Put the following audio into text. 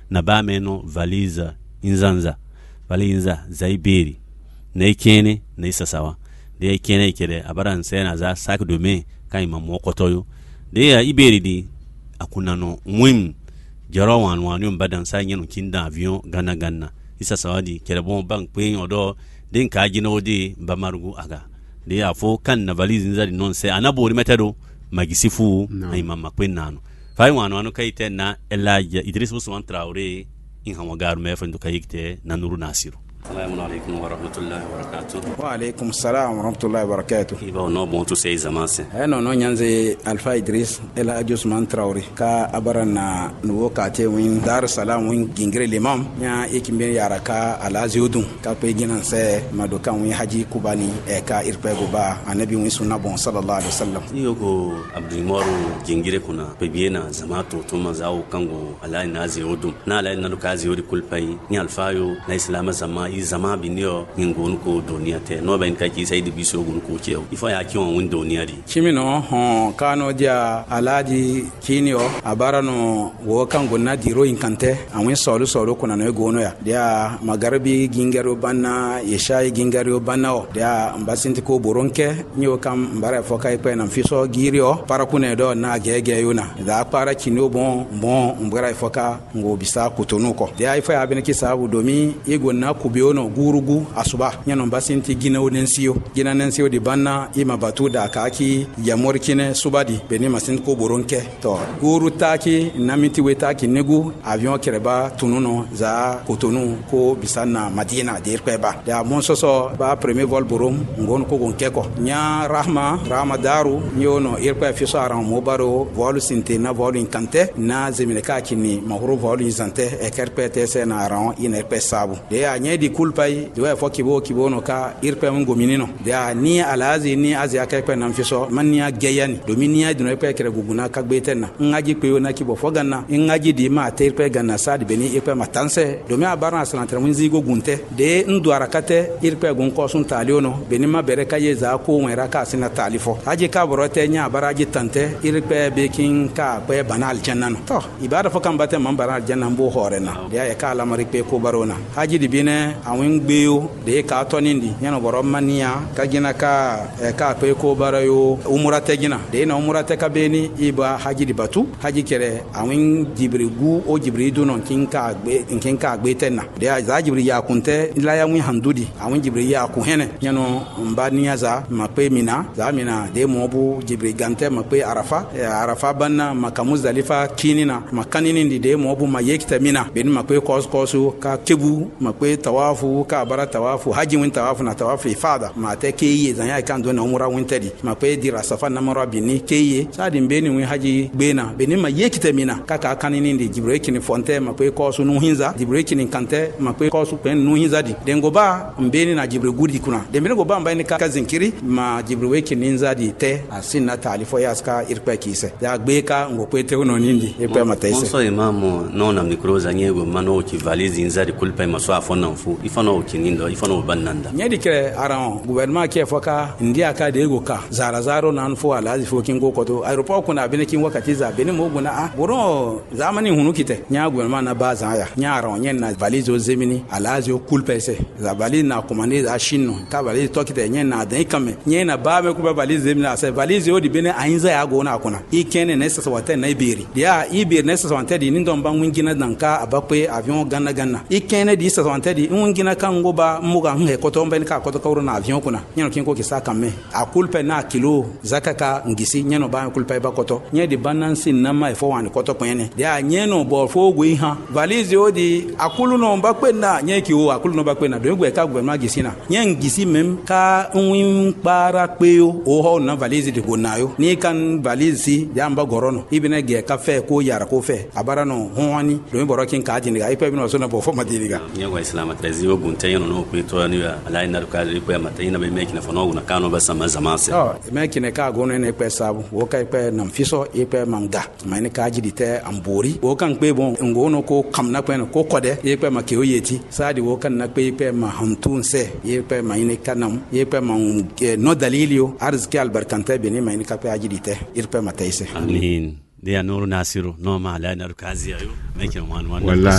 na ba meno valiza inzanza valiza zaiberi na ikene na isasawa de ikene ikede abaran sena za sak dome kai mamo kotoyo de ya iberi di akuna no mwim jarawan wanu badan sa nyanu kinda avion ganna isasawa di kede bon bank pe odo den ka jino di bamargu aga de ya fo kan na valiza inza di non se anabori metado magisifu ay mama kwenano fay wanu anu kayte na Elijah Idris Usman Traoré in hamagaru me fandu kayikte na Nuru Nasiru. Assalamu alaikum wa rahmatullahi wa barakatuh. Wa alaikum salam wa rahmatullahi wa barakatuh. Iba no bon to say zamase. No nyanze Alpha Idris Elijah Usman Traoré ka abarana no kate win Dar Salam win gingre limam nya ekimbe yaraka alazi odun ka pe ginan se madoka win haji kubani e ka irpe goba anabi win sunna bon sallallahu alaihi wasallam. Yogo Abdul Moru gingire kuna pe biena zamato to mazao kango alai nazi odun na alai na kazi odi kulpai ni alfayo na islam zama binio ngonu ko doniya te no ben ka ki sai de biso gonu ko ke ifo ya ki won doniya di chimino kano dia alaji kinio abarano wo kan gonna diro inkante anwe solo kuna no gono ya dia magarbi gingaro banna yeshai gingaro banna o dia mbasinti ko boronke nyo kam mbara foka ipe na mfiso girio para kuna do na gege yuna da para kinio bon mbara foka ngo bisa kutonuko dia ifo ya beneki sabu domi igonna kubiono gurugu asuba nyano basinti gina nensiyo di banna ima batu da kaki ya morkine subadi beni masin ko boronke to guru taki namiti wetaki negu avion kereba tununo za kotonu ko bisana Madina der kweba da monsoso ba premier vol borom ngon ko gonke ko nya rahma daru nyono irpa fiso aran mobaro vol sinte na vol inkante na zemine kaki ni mahuro vol izante e kerpete se na aran ina irpa sabu de ya nyedi kulpai de wa foki bo no ka irpa ngo minino de ya ni alazi ni azi akaipa na mfiso mania geyani dominia dino irpa kere guguna kagbetena ngaji pe na kibo fogana ngaji di ma terpa ganna sadi beni irpa matanse domi abarna salantra munzi go gunte de ndu arakate irpa gun ko sun taliono beni ma bere kaye za ko wera ka sina talifo aje ka borote nya baraji tante irpa bekin ka pe banal jannan to ibada fo kan bate man banal jannan bo horena de ya ka la mari pe ko barona haji di bine awin gbeyo de ka tonindi nyano boro mania ka gina ka pe ko barayo umurate gina de na umurate ka beni iba haji di batu haji kere awin jibrigu o jibridu non kinka gbe tenna de za jibri ya kunte ila ya win handudi awin jibri ya ku hene nyano mbania za mape mina za mina de mobu jibri gante mape arafa banna makamuzalifa kinina makanini de mobu mayekita mina beni mape kosu ka kebu mape tawafu ka bara tawafu haji win tawafu na tawafu ifada mate keye zanya kan do na umura win tedi mape dira safa na mara bini keye sadi mbeni win haji gbena beni mayekita mina kaka kanini ndi jibri kini fonte mape kosu nu hinza jibri kini kante mape kosu pen nu hinza di dengo ba mbeni na jibri gudi kuna dembeni go ba mbani ka zinkiri ma jibri we kini nza di te asina talifo yaska irpe kise ya gbeka ngopete uno nindi irpe mataise so imamu no na mnikroza nyego mano ki valizi nza di kulpa maso afona mfu ifano kinindo ifano bananda nyedi kre aran gouvernement ke foka ndia ka de go ka zaro nan fo alazi fo kingo koto aeroport kuna bene kin wakati za bene mo guna boro zamani hunu kite nya gouvernement na baza ya nya aran nyen na valizi o zemini alazi o kulpa se za valizi na komande za shinno ka valizi to kite nyen na dan kame nyen na ba me ku ba valizi zemini ase valizi o di bene ainza ya go na kuna ikene ne sasa wate na iberi dia iberi ne sasa wate di nindo mba ngina danka abakwe avion ganna ikene di sasa wate di ngina kango ba muga he koto mben ka koto kawro na avion kuna nyano kinko kisa kame akulpe na kilo zakaka ngisi nyano ba kulpe ba koto nye di banansi na mai fo wan koto kwene dia nyeno bo fo gwe ha valizi odi akulu no mbakwe na nye ki o akulu no bakwe na do gwe ka gwe ma gisina nye ngisi mem ka nwin para peo o ho na valizi de gonayo ni kan valizi ya mba gorono ibine ge ka fe ko yara ko fe abarano hoani do boro kin ka jini ga ipe bino so na bo fo madiniga nyego islam trazi ogunte yono no kwito ni ala ina ka ri ko mata ina be mekina fono guna kano basa mazamase mekina ka gono ne pe sabu wo kai pe nam fiso ipe manga mani ka jidi te ambori wo kan pe bon ngono ko kamna pe ko kode ipe ma ke oyeti sadi wo kan na pe ipe ma hantunse ipe ma ine kanam ipe ma no dalilio arzki albarkante beni ma ine ka pe ajidi te ipe ma taise amin de Nuru Nasiru no ma ala ina kazi ayo mekina wan